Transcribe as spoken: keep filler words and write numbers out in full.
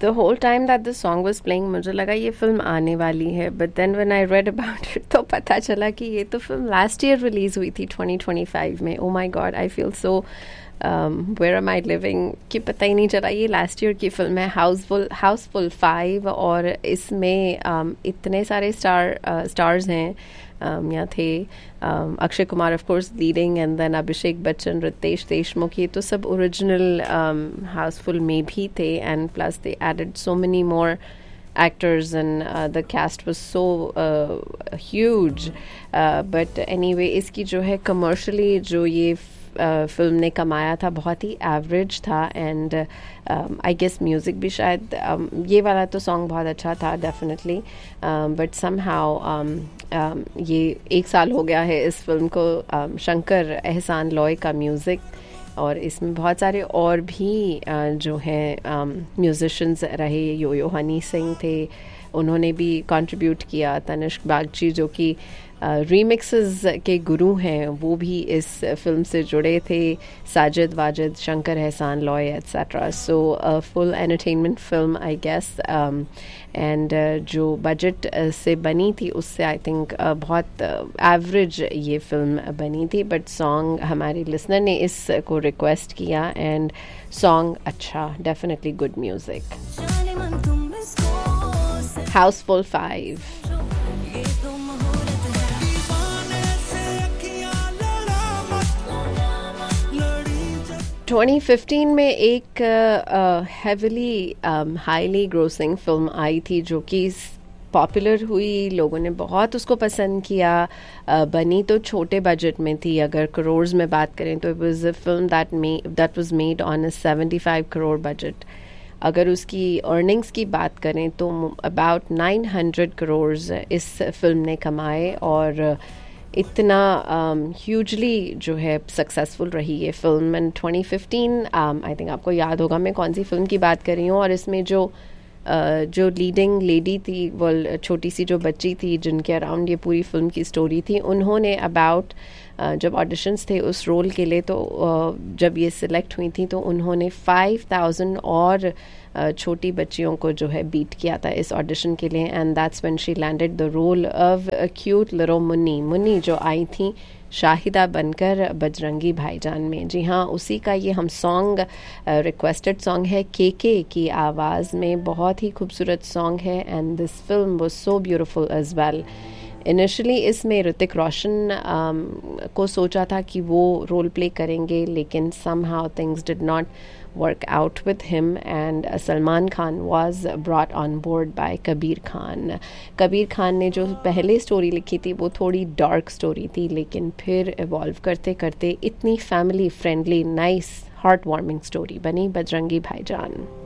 The whole time that the song was playing मुझे लगा ये फिल्म आने वाली है, but then when I read about it तो पता चला कि ये तो फिल्म last year release हुई थी twenty twenty-five में. Oh my god, I feel so um, where am I living कि पता ही नहीं चला ये last year की फिल्म है. Houseful Houseful five और इसमें um, इतने सारे star uh, stars हैं. Um, यहाँ थे um, Akshay Kumar of course leading and then Abhishek Bachchan, Ritesh Deshmukh, ये तो सब ओरिजिनल हाउसफुल में भी थे and plus they added so many more actors and uh, the cast was so uh, huge uh, but anyway इसकी जो है commercially जो ये फिल्म ने कमाया था बहुत ही एवरेज था एंड आई गेस म्यूज़िक भी शायद um, ये वाला तो सॉन्ग बहुत अच्छा था डेफिनेटली बट समहाउ ये एक साल हो गया है इस फिल्म को. um, शंकर एहसान लॉय का म्यूज़िक और इसमें बहुत सारे और भी uh, जो हैं म्यूज़िशंस um, रहे. यो यो हनी सिंह थे, उन्होंने भी कंट्रीब्यूट किया. तनिष्क बागची जो कि रीमिक्सेस uh, के गुरु हैं वो भी इस फिल्म से जुड़े थे. साजिद वाजिद, शंकर एहसान Loy etcetera. So full entertainment film I guess and जो बजट uh, से बनी थी उससे आई थिंक uh, बहुत एवरेज uh, ये फिल्म बनी थी. बट सॉन्ग हमारे लिसनर ने इस को रिक्वेस्ट किया एंड सॉन्ग अच्छा, definitely good music. Housefull five. twenty fifteen में एक हेविली हाईली ग्रोसिंग फिल्म आई थी जो कि पॉपुलर हुई, लोगों ने बहुत उसको पसंद किया. uh, बनी तो छोटे बजट में थी, अगर करोड़ में बात करें तो it was a film that may that was made on a seventy-five crore budget. अगर उसकी अर्निंग्स की बात करें तो अबाउट nine hundred करोड़ इस फिल्म ने कमाए और इतना ह्यूजली um, जो है सक्सेसफुल रही ये film. And twenty fifteen I think आपको याद होगा मैं कौन सी फिल्म की बात कर रही हूँ. और इसमें जो uh, जो लीडिंग लेडी थी, वो छोटी सी जो बच्ची थी जिनके अराउंड ये पूरी फिल्म की स्टोरी थी, उन्होंने अबाउट uh, जब ऑडिशंस थे उस रोल के लिए तो uh, जब ये सिलेक्ट हुई थी तो उन्होंने five thousand और छोटी बच्चियों को जो है बीट किया था इस ऑडिशन के लिए. And that's when she landed the role of cute little Munni. Munni जो आई थी शाहिदा बनकर बजरंगी भाईजान में. जी हाँ, उसी का ये हम सॉन्ग रिक्वेस्टेड सॉन्ग है के के की आवाज़ में. बहुत ही खूबसूरत सॉन्ग है and this film was so beautiful as well. Initially इसमें ऋतिक रोशन um, को सोचा था कि वो रोल प्ले करेंगे, लेकिन somehow things did not work out with him and uh, Salman Khan was brought on board by Kabir Khan. Kabir Khan ने जो पहले स्टोरी लिखी थी वो थोड़ी डार्क स्टोरी थी, लेकिन फिर इवॉल्व करते करते इतनी family friendly nice heart warming story बनी बजरंगी भाईजान.